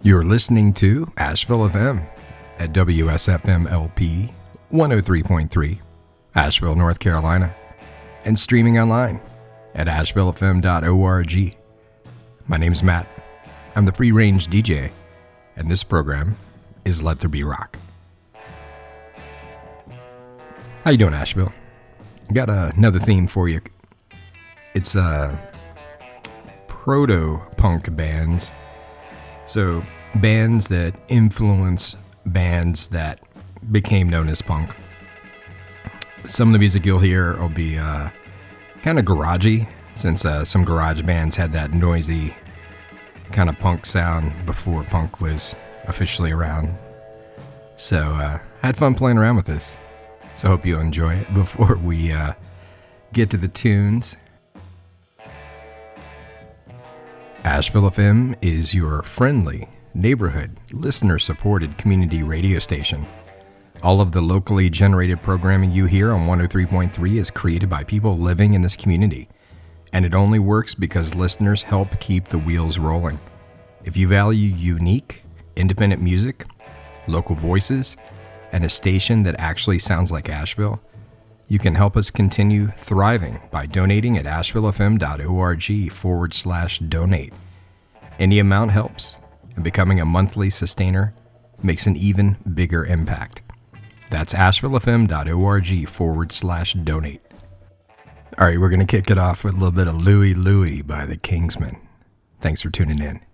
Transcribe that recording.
You're listening to Asheville FM at WSFM LP 103.3, Asheville, North Carolina, and streaming online at ashevillefm.org. My name's Matt. I'm the free-range DJ, and this program is Let There Be Rock. How you doing, Asheville? Got another theme for you. It's proto-punk bands. So, bands that influence bands that became known as punk. Some of the music you'll hear will be kind of garagey, since some garage bands had that noisy kind of punk sound before punk was officially around. So, I had fun playing around with this. So, hope you enjoy it before we get to the tunes. Asheville FM is your friendly, neighborhood, listener-supported community radio station. All of the locally generated programming you hear on 103.3 is created by people living in this community, and it only works because listeners help keep the wheels rolling. If you value unique, independent music, local voices, and a station that actually sounds like Asheville, you can help us continue thriving by donating at ashevillefm.org/donate. Any amount helps, and becoming a monthly sustainer makes an even bigger impact. That's ashevillefm.org/donate. All right, we're going to kick it off with a little bit of Louie Louie by the Kingsmen. Thanks for tuning in.